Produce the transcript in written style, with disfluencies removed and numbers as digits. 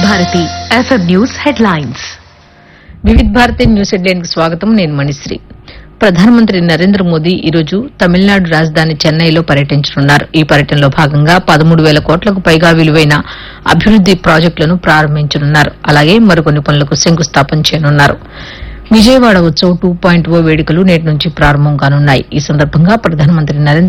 Bharati FM news headlines. Vividh Bharati news headline కి స్వాగతం. నేను మణిశ్రీ. ప్రధానమంత్రి నరేంద్ర మోదీ ఈరోజు తమిళనాడు రాజధాని చెన్నైలో పర్యటించనున్నారు. ఈ పర్యటనలో భాగంగా 13,000 కోట్లకు పైగా విలువైన అభివృద్ది ప్రాజెక్టులను ప్రారంభించనున్నారు. అలాగే మరికొన్ని పనులకు శంకుస్థాపన చేయనున్నారు. విజయవాడ ఉత్సవ్ 2.0 వేడుకలు నేటి నుంచి ప్రారంభం కానున్నాయి. ఈ సందర్భంగా ప్రధానమంత్రి నరేంద్ర